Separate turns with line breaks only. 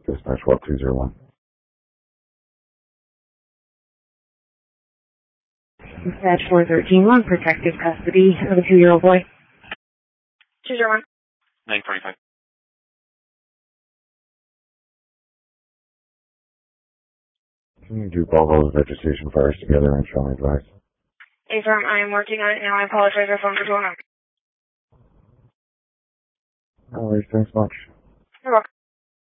Dispatch 12201.
Dispatch 4131, protective custody of a 2-year-old boy.
201. 945.
Can you do all those vegetation fires together and show me advice?
Affirm, I am working on it now. I apologize. Our phones are going on.
No worries, thanks much.
You're welcome.